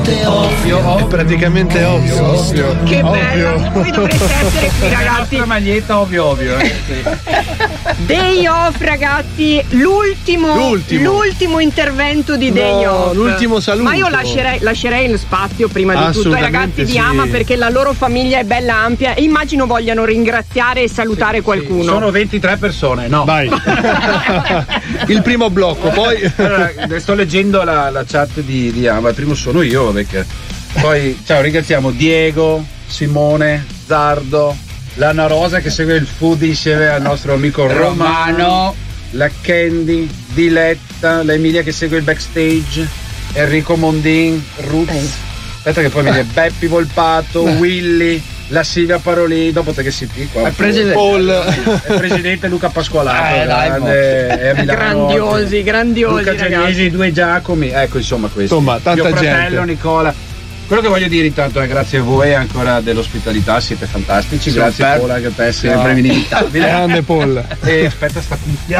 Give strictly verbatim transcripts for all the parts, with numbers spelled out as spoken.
praticamente ovvio. È praticamente ovvio. ovvio. Che ovvio. bella, voi dovreste essere qui, ragazzi. La maglietta ovvio ovvio. Eh, sì. Day Off, ragazzi, l'ultimo, L'ultimo. l'ultimo intervento di Day No, Off. l'ultimo saluto. Ma io lascerei, lascerei lo spazio prima di tutto ai ragazzi di sì. Ama, perché la loro famiglia è bella ampia e immagino vogliano ringraziare e salutare Sì, qualcuno. sì. Sono ventitré persone, no? Vai. Il primo blocco, poi. Allora, sto leggendo la, la chat di, di Ama. Il primo sono io, perché poi ciao, ringraziamo Diego, Simone, Zardo, l'Anna Rosa che segue il food insieme al nostro amico Romano, la Candy, Diletta, la Emilia che segue il backstage, Enrico Mondin, Ruz, aspetta che poi viene Beppi Volpato, Willy, la Silvia Parolini, dopo te che si piccola. Il presidente. Paul. Il presidente Luca Pasqualato, Eh, dai, grande, è a Milano. Grandiosi, grandiosi, Luca ragazzi. Giannesi, due Giacomi, ecco insomma questo. Insomma, tanta mio fratello gente. Nicola. Quello che voglio dire intanto è grazie a voi ancora dell'ospitalità, siete fantastici, Sì, grazie per- Paul, anche a te sempre inevitabile. Grande Paul. E aspetta sta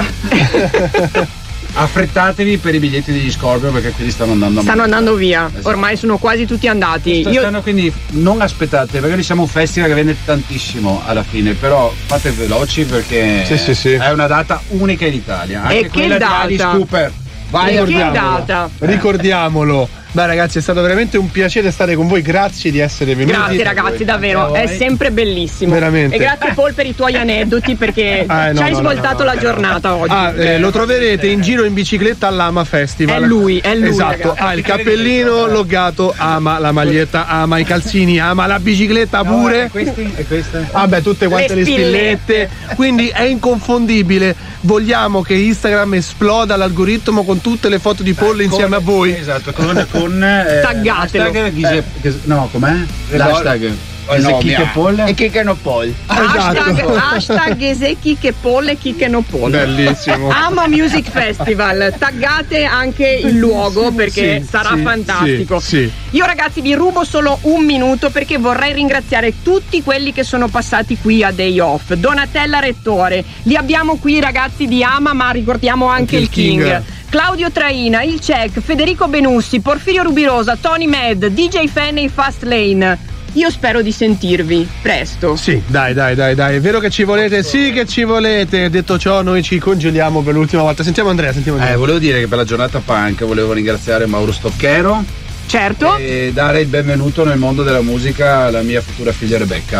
cuffia. Affrettatevi per i biglietti degli Scorpio perché quelli stanno andando a Stanno andando via, Esatto. ormai sono quasi tutti andati. Io Stanno, quindi non aspettate, magari siamo un festival che vende tantissimo alla fine, però fate veloci perché Sì, sì, sì. è una data unica in Italia, anche E che quella di data? Alice Cooper. Vai, che ricordiamolo. data? Ricordiamolo. Beh ragazzi, è stato veramente un piacere stare con voi, grazie di essere venuti. Grazie ragazzi, davvero, è sempre bellissimo. Veramente. E grazie Paul per i tuoi aneddoti perché Ah, no, ci hai no, no, svoltato no, no, la giornata oggi. Ah, eh, lo troverete in giro in bicicletta all'Ama Festival. È lui, è lui, Esatto, ragazzi. ha il cappellino loggato Ama, la maglietta Ama, i calzini Ama, la bicicletta pure. E questi? E queste? Vabbè, tutte quante le Le spillette. spillette. Quindi è inconfondibile. Vogliamo che Instagram esploda l'algoritmo con tutte le foto di Paul insieme a voi. Esatto, con, con eh, Taggatelo. hashtag Ghise- Ghise- no, com'è? L'hashtag Oh, no, Ghise- mia. Paul. E chi che non Paul? Hashtag, Esatto. hashtag Esecchi che Polle chi che no Polle. Bellissimo. Ama Music Festival, taggate anche il luogo perché Sì, sarà sì, fantastico. sì, sì. Io ragazzi vi rubo solo un minuto perché vorrei ringraziare tutti quelli che sono passati qui a Day Off. Donatella Rettore, li abbiamo qui ragazzi di Ama, ma ricordiamo anche, Anche il il King. King. Claudio Traina, il Cech, Federico Benussi, Porfirio Rubirosa, Tony Med, D J Fan e i Fast Lane. Io spero di sentirvi presto. Sì, dai, dai, dai, dai, è vero che ci volete? Sì che ci volete. Detto ciò, noi ci congeliamo per l'ultima volta. Sentiamo Andrea, sentiamo Andrea. Eh, volevo dire che per la giornata punk volevo ringraziare Mauro Stocchero Certo. e dare il benvenuto nel mondo della musica alla mia futura figlia Rebecca.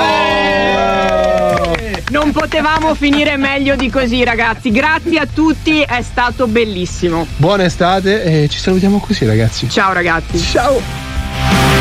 Non potevamo finire meglio di così ragazzi, grazie a tutti, è stato bellissimo. Buona estate e ci salutiamo così ragazzi. Ciao ragazzi. Ciao.